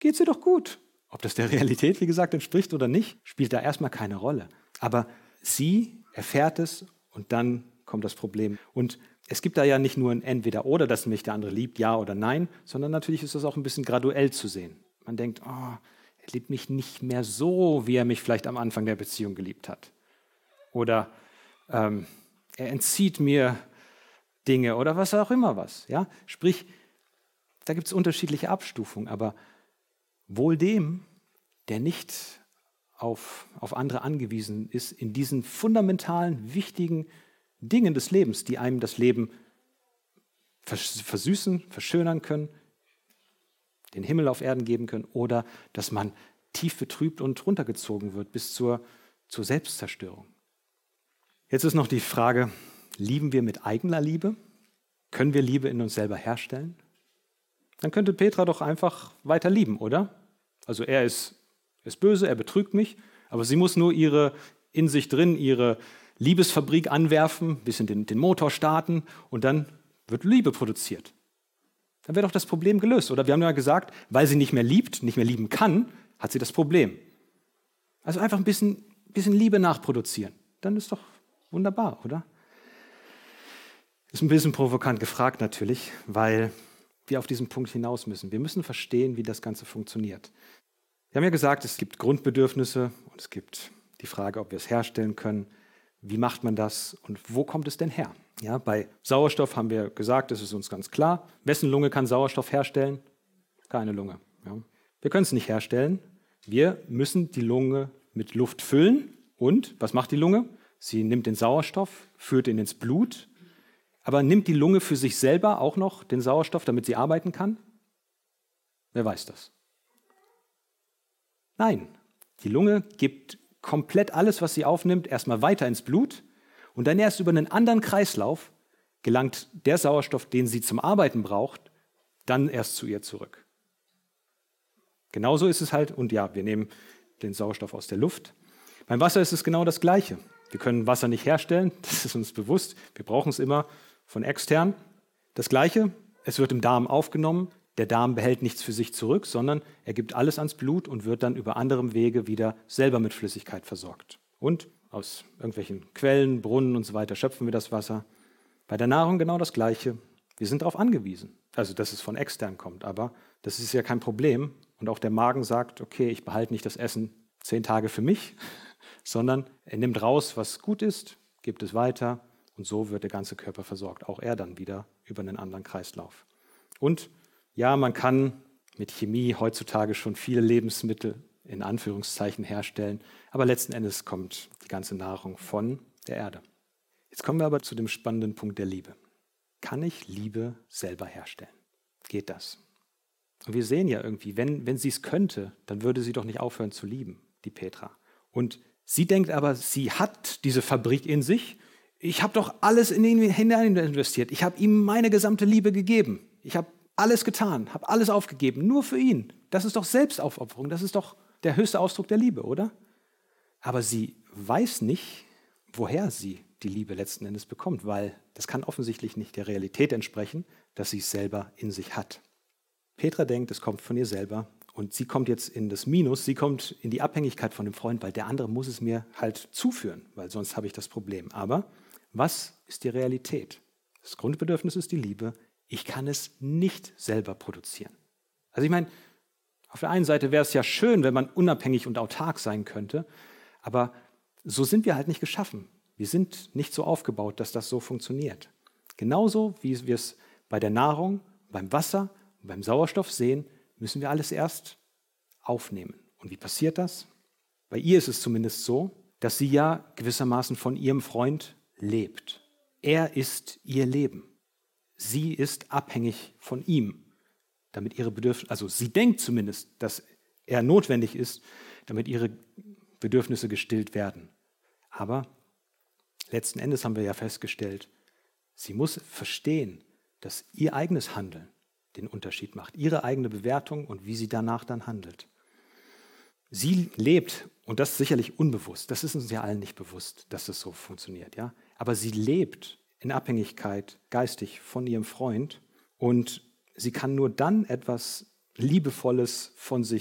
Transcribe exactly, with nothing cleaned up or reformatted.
geht es ihr doch gut. Ob das der Realität, wie gesagt, entspricht oder nicht, spielt da erstmal keine Rolle. Aber sie erfährt es und dann kommt das Problem. Und es gibt da ja nicht nur ein Entweder-Oder, dass mich der andere liebt, ja oder nein, sondern natürlich ist das auch ein bisschen graduell zu sehen. Man denkt, oh, er liebt mich nicht mehr so, wie er mich vielleicht am Anfang der Beziehung geliebt hat. Oder ähm, er entzieht mir Dinge oder was auch immer was. Ja? Sprich, da gibt es unterschiedliche Abstufungen, aber wohl dem, der nicht auf, auf andere angewiesen ist, in diesen fundamentalen, wichtigen Dingen des Lebens, die einem das Leben versüßen, verschönern können, den Himmel auf Erden geben können oder dass man tief betrübt und runtergezogen wird bis zur, zur Selbstzerstörung. Jetzt ist noch die Frage, lieben wir mit eigener Liebe? Können wir Liebe in uns selber herstellen? Dann könnte Petra doch einfach weiter lieben, oder? Also er ist, ist böse, er betrügt mich, aber sie muss nur ihre in sich drin ihre Liebesfabrik anwerfen, ein bisschen den, den Motor starten und dann wird Liebe produziert. Dann wäre doch das Problem gelöst. Oder wir haben ja gesagt, weil sie nicht mehr liebt, nicht mehr lieben kann, hat sie das Problem. Also einfach ein bisschen, bisschen Liebe nachproduzieren. Dann ist doch wunderbar, oder? Ist ein bisschen provokant gefragt natürlich, weil wir auf diesen Punkt hinaus müssen. Wir müssen verstehen, wie das Ganze funktioniert. Wir haben ja gesagt, es gibt Grundbedürfnisse und es gibt die Frage, ob wir es herstellen können. Wie macht man das und wo kommt es denn her? Ja, bei Sauerstoff haben wir gesagt, das ist uns ganz klar. Wessen Lunge kann Sauerstoff herstellen? Keine Lunge. Ja. Wir können es nicht herstellen. Wir müssen die Lunge mit Luft füllen. Und was macht die Lunge? Sie nimmt den Sauerstoff, führt ihn ins Blut. Aber nimmt die Lunge für sich selber auch noch den Sauerstoff, damit sie arbeiten kann? Wer weiß das? Nein, die Lunge gibt komplett alles, was sie aufnimmt, erstmal weiter ins Blut und dann erst über einen anderen Kreislauf gelangt der Sauerstoff, den sie zum Arbeiten braucht, dann erst zu ihr zurück. Genauso ist es halt, und ja, wir nehmen den Sauerstoff aus der Luft. Beim Wasser ist es genau das Gleiche. Wir können Wasser nicht herstellen, das ist uns bewusst. Wir brauchen es immer von extern. Das Gleiche, es wird im Darm aufgenommen. Der Darm behält nichts für sich zurück, sondern er gibt alles ans Blut und wird dann über anderem Wege wieder selber mit Flüssigkeit versorgt. Und aus irgendwelchen Quellen, Brunnen und so weiter schöpfen wir das Wasser. Bei der Nahrung genau das Gleiche. Wir sind darauf angewiesen, also dass es von extern kommt, aber das ist ja kein Problem. Und auch der Magen sagt, okay, ich behalte nicht das Essen zehn Tage für mich, sondern er nimmt raus, was gut ist, gibt es weiter und so wird der ganze Körper versorgt. Auch er dann wieder über einen anderen Kreislauf. Und ja, man kann mit Chemie heutzutage schon viele Lebensmittel in Anführungszeichen herstellen, aber letzten Endes kommt die ganze Nahrung von der Erde. Jetzt kommen wir aber zu dem spannenden Punkt der Liebe. Kann ich Liebe selber herstellen? Geht das? Und wir sehen ja irgendwie, wenn, wenn sie es könnte, dann würde sie doch nicht aufhören zu lieben, die Petra. Und sie denkt aber, sie hat diese Fabrik in sich. Ich habe doch alles in ihn hinein investiert. Ich habe ihm meine gesamte Liebe gegeben. Ich habe alles getan, habe alles aufgegeben, nur für ihn. Das ist doch Selbstaufopferung, das ist doch der höchste Ausdruck der Liebe, oder? Aber sie weiß nicht, woher sie die Liebe letzten Endes bekommt, weil das kann offensichtlich nicht der Realität entsprechen, dass sie es selber in sich hat. Petra denkt, es kommt von ihr selber und sie kommt jetzt in das Minus, sie kommt in die Abhängigkeit von dem Freund, weil der andere muss es mir halt zuführen, weil sonst habe ich das Problem. Aber was ist die Realität? Das Grundbedürfnis ist die Liebe. Ich kann es nicht selber produzieren. Also ich meine, auf der einen Seite wäre es ja schön, wenn man unabhängig und autark sein könnte, aber so sind wir halt nicht geschaffen. Wir sind nicht so aufgebaut, dass das so funktioniert. Genauso wie wir es bei der Nahrung, beim Wasser und beim Sauerstoff sehen, müssen wir alles erst aufnehmen. Und wie passiert das? Bei ihr ist es zumindest so, dass sie ja gewissermaßen von ihrem Freund lebt. Er ist ihr Leben. Sie ist abhängig von ihm, damit ihre Bedürfnisse, also sie denkt zumindest, dass er notwendig ist, damit ihre Bedürfnisse gestillt werden. Aber letzten Endes haben wir ja festgestellt, sie muss verstehen, dass ihr eigenes Handeln den Unterschied macht, ihre eigene Bewertung und wie sie danach dann handelt. Sie lebt, und das sicherlich unbewusst, das ist uns ja allen nicht bewusst, dass das so funktioniert, ja? Aber sie lebt in Abhängigkeit geistig von ihrem Freund und sie kann nur dann etwas liebevolles von sich